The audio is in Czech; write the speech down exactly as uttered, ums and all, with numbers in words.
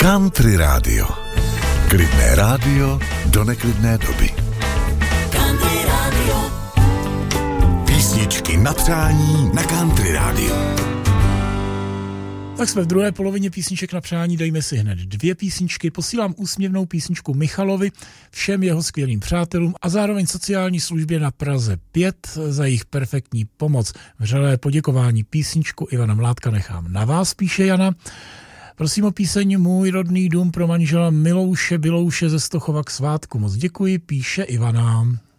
Country rádio. Klidné rádio do neklidné doby. Country rádio. Písničky na přání na Country rádio. Tak jsme v druhé polovině písniček na přání, dejme si hned dvě písničky. Posílám úsměvnou písničku Michalovi, všem jeho skvělým přátelům a zároveň sociální službě na Praze pět za jejich perfektní pomoc. Vřelé poděkování. Písničku Ivana Mládka nechám na vás, píše Jana. Prosím o píseň Můj rodný dům pro manžela Milouše Bilouše ze Stochova k svátku. Moc děkuji, píše Ivana.